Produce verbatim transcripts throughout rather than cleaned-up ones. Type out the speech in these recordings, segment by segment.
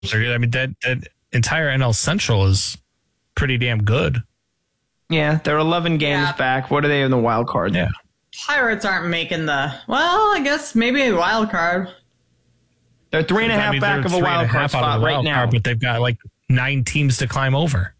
are good. I mean, that, that entire N L Central is pretty damn good. Yeah, they're eleven games Yeah. back. What are they in the wild card? Yeah. Pirates aren't making the, well, I guess maybe a wild card. They're three and a half I mean, back they're of a three and wild card half out of spot the right wild now. card, but they've got like nine teams to climb over.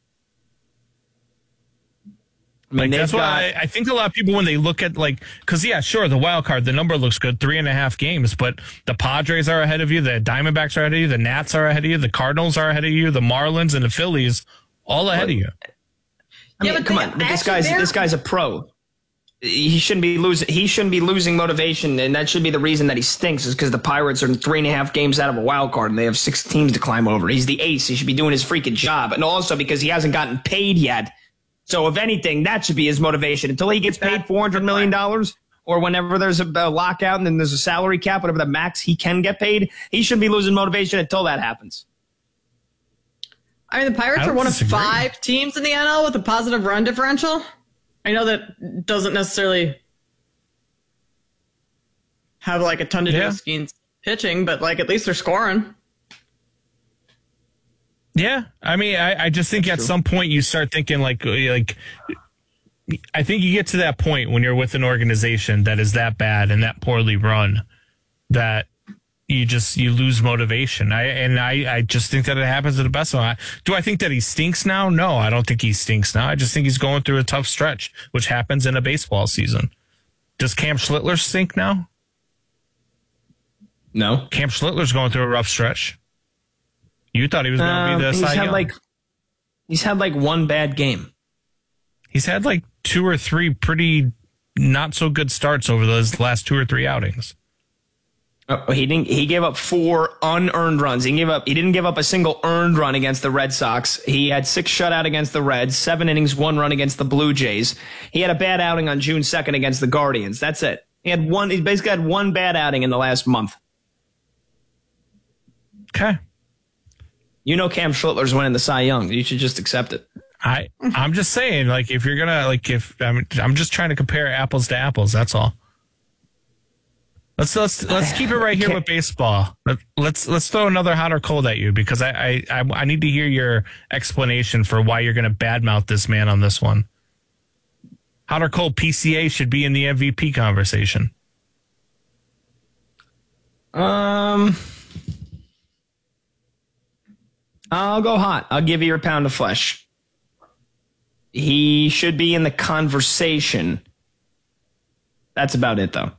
I mean, Like, that's they've why got, I, I think a lot of people, when they look at, like, because, yeah, sure, the wild card, the number looks good, three and a half games, but the Padres are ahead of you, the Diamondbacks are ahead of you, the Nats are ahead of you, the Cardinals are ahead of you, the Marlins and the Phillies, all ahead of you. I Yeah, mean, but come they- on, but this actually, guy's they're- this guy's a pro. He shouldn't be losing. He shouldn't be losing motivation, and that should be the reason that he stinks. Is because the Pirates are three and a half games out of a wild card, and they have six teams to climb over. He's the ace. He should be doing his freaking job, and also because he hasn't gotten paid yet. So, if anything, that should be his motivation until he gets paid four hundred million dollars, or whenever there's a, a lockout and then there's a salary cap, whatever the max he can get paid. He shouldn't be losing motivation until that happens. I mean, the Pirates I are don't one disagree. of five teams in the N L with a positive run differential. I know that doesn't necessarily have like a ton to do Yeah. with Skeen's pitching, but like at least they're scoring. Yeah, I mean, I, I just think at some point you start thinking like, like, I think you get to that point when you're with an organization that is that bad and that poorly run that you just you lose motivation. I and I, I just think that it happens to the best of them. Do I think that he stinks now? No, I don't think he stinks now. I just think he's going through a tough stretch, which happens in a baseball season. Does Cam Schlittler stink now? No, Cam Schlittler's going through a rough stretch. You thought he was going to Um, be the he's Cy had Young. like he's had like one bad game. He's had like two or three pretty not so good starts over those last two or three outings. Oh, he didn't. He gave up four unearned runs. He gave up. He didn't give up a single earned run against the Red Sox. He had six shutout against the Reds, seven innings, one run against the Blue Jays. He had a bad outing on June second against the Guardians. That's it. He had one. He basically had one bad outing in the last month. Okay. You know, Cam Schlittler's winning the Cy Young. You should just accept it. I I'm just saying, like, if you're gonna like if I'm I'm just trying to compare apples to apples, that's all. Let's let's let's keep it right here with baseball. Let, let's let's throw another hot or cold at you because I I I, I need to hear your explanation for why you're gonna badmouth this man on this one. Hot or cold, P C A should be in the M V P conversation. Um, I'll go hot. I'll give you your pound of flesh. He should be in the conversation. That's about it, though.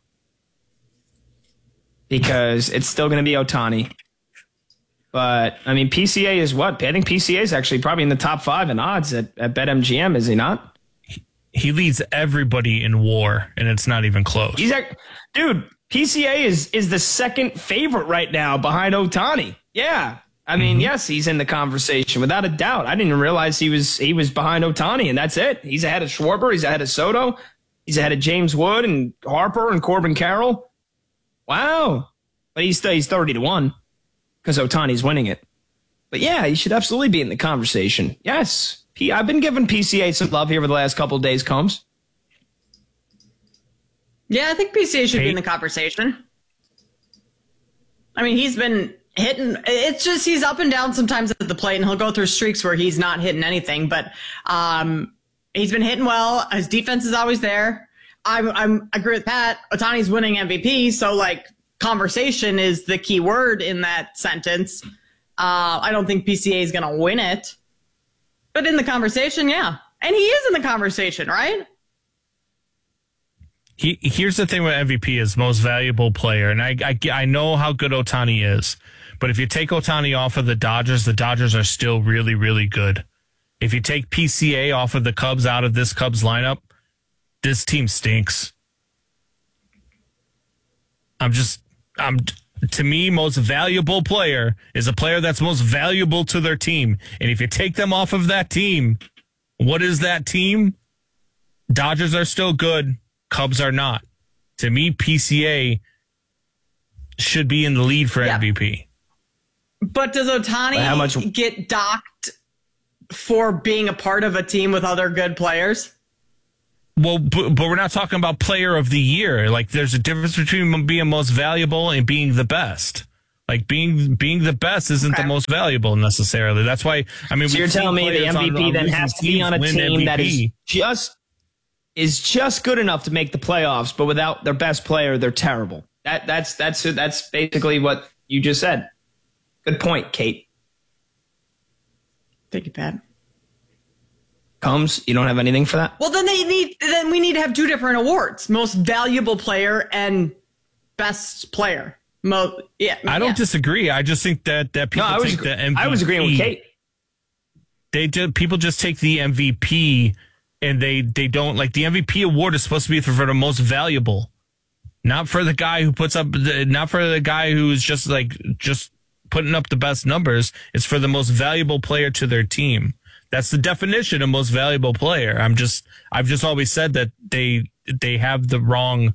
Because it's still going to be Ohtani. But, I mean, P C A is what? I think P C A is actually probably in the top five in odds at, at BetMGM, is he not? He leads everybody in WAR, and it's not even close. He's ac- Dude, P C A is, is the second favorite right now behind Ohtani. Yeah. I mean, mm-hmm. yes, he's in the conversation without a doubt. I didn't even realize he was he was behind Ohtani, and that's it. He's ahead of Schwarber. He's ahead of Soto. He's ahead of James Wood and Harper and Corbin Carroll. Wow. But he's still, he's thirty to one because Ohtani's winning it. But yeah, he should absolutely be in the conversation. Yes. P- I've been giving P C A some love here for the last couple of days, Combs. Yeah, I think P C A should Hey. be in the conversation. I mean, he's been hitting. It's just he's up and down sometimes at the plate, and he'll go through streaks where he's not hitting anything. But um, he's been hitting well. His defense is always there. I'm, I'm I agree with Pat. Ohtani's winning M V P, so like conversation is the key word in that sentence. Uh, I don't think P C A is going to win it, but in the conversation, yeah, and he is in the conversation, right? He, here's the thing with M V P is most valuable player, and I, I I know how good Ohtani is, but if you take Ohtani off of the Dodgers, the Dodgers are still really, really good. If you take P C A off of the Cubs out of this Cubs lineup, this team stinks. I'm just, I'm to me, most valuable player is a player that's most valuable to their team, and if you take them off of that team, what is that team? Dodgers are still good. Cubs are not. To me, P C A should be in the lead for Yeah. M V P. But does Ohtani How much- get docked for being a part of a team with other good players? Well, but, but we're not talking about player of the year. Like, there's a difference between being most valuable and being the best. Like being being the best isn't Okay. the most valuable necessarily. That's why I mean. So we've you're seen telling me the players M V P on- on then losing has to be teams on a win team that is M V P. just is just good enough to make the playoffs, but without their best player, they're terrible. That that's that's that's basically what you just said. Good point, Kate. Thank you, Pat. Combs, you don't have anything for that? Well, then they need. Then we need to have two different awards: most valuable player and best player. Mo- yeah, I don't yeah. disagree. I just think that that No, people I was take the M V P. I was agreeing with Kate. They just, people just take the M V P and they they don't like the M V P award is supposed to be for, for the most valuable, not for the guy who puts up the, not for the guy who's just like just putting up the best numbers. It's for the most valuable player to their team. That's the definition of most valuable player. I'm just I've just always said that they they have the wrong.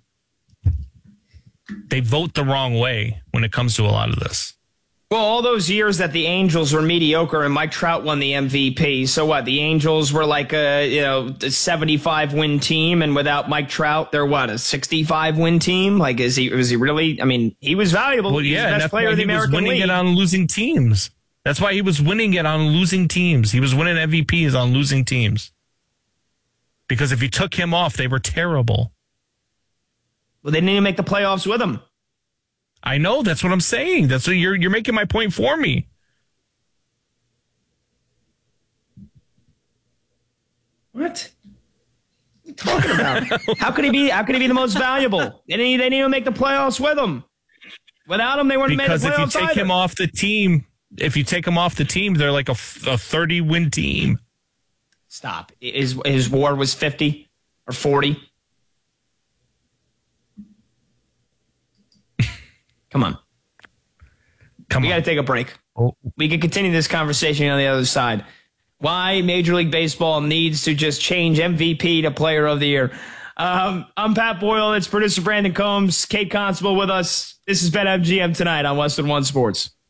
They vote the wrong way when it comes to a lot of this. Well, all those years that the Angels were mediocre and Mike Trout won the M V P. So what? The Angels were like a you know a seventy-five win team, and without Mike Trout, they're what a sixty-five win team. Like, is he was he really? I mean, he was valuable. Well, He's yeah, the and best that's player why of the he was American winning League. it on losing teams. That's why he was winning it on losing teams. He was winning M V Ps on losing teams. Because if you took him off, they were terrible. Well, they didn't even make the playoffs with him. I know. That's what I'm saying. That's what you're you're making my point for me. What? What are you talking about? How could he be? How could he be the most valuable? They didn't, they didn't even make the playoffs with him. Without him, they wouldn't have made Because the if you playoffs take either. him off the team, if you take him off the team, they're like a, a thirty win team. Stop. His his WAR was fifty or forty. Come on. Come We got to on. take a break. Oh. We can continue this conversation on the other side. Why Major League Baseball needs to just change M V P to Player of the Year. Um, I'm Pat Boyle. It's producer Brandon Combs. Kate Constable with us. This is BetMGM tonight on Western One Sports.